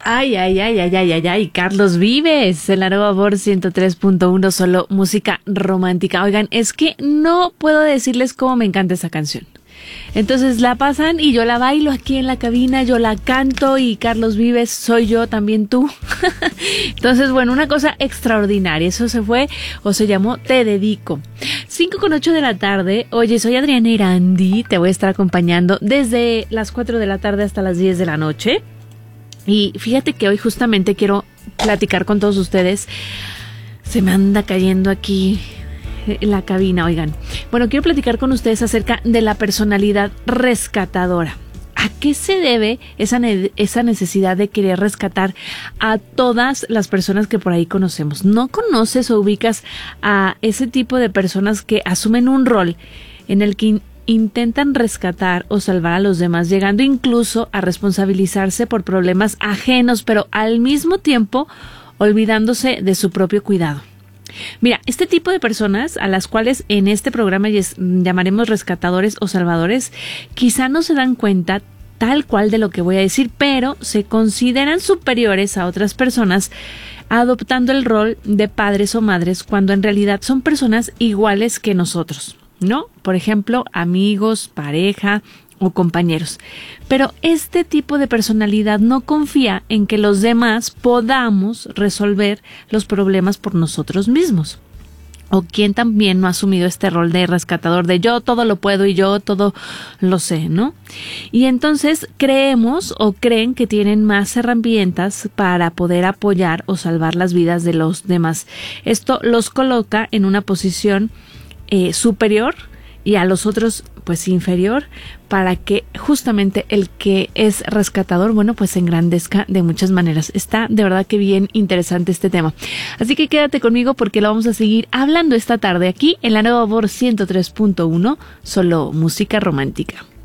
Ay, ay, ay, ay, ay, ay, ay, Carlos Vives, en la Nueva Voz 103.1, solo música romántica. Oigan, es que no puedo decirles cómo me encanta esa canción. Entonces la pasan y yo la bailo aquí en la cabina, yo la canto y Carlos Vives soy yo, también tú. Entonces, bueno, una cosa extraordinaria. Eso se fue o se llamó Te Dedico. 5:08 de la tarde. Oye, soy Adriana Irandi, te voy a estar acompañando desde las 4 de la tarde hasta las 10 de la noche. Y fíjate que hoy justamente quiero platicar con todos ustedes. Se me anda cayendo aquí la cabina, oigan. Bueno, quiero platicar con ustedes acerca de la personalidad rescatadora. ¿A qué se debe esa necesidad de querer rescatar a todas las personas que por ahí conocemos? ¿No conoces o ubicas a ese tipo de personas que asumen un rol en el que intentan rescatar o salvar a los demás, llegando incluso a responsabilizarse por problemas ajenos, pero al mismo tiempo olvidándose de su propio cuidado? Mira, este tipo de personas a las cuales en este programa llamaremos rescatadores o salvadores, quizá no se dan cuenta tal cual de lo que voy a decir, pero se consideran superiores a otras personas adoptando el rol de padres o madres cuando en realidad son personas iguales que nosotros, ¿no? Por ejemplo, amigos, pareja o compañeros. Pero este tipo de personalidad no confía en que los demás podamos resolver los problemas por nosotros mismos. O quien también no ha asumido este rol de rescatador de yo todo lo puedo y yo todo lo sé, ¿no? Y entonces creemos o creen que tienen más herramientas para poder apoyar o salvar las vidas de los demás. Esto los coloca en una posición superior y a los otros pues inferior, para que justamente el que es rescatador, bueno, pues se engrandezca de muchas maneras. Está de verdad que bien interesante este tema. Así que quédate conmigo porque lo vamos a seguir hablando esta tarde aquí en la Nueva Voz 103.1, solo música romántica.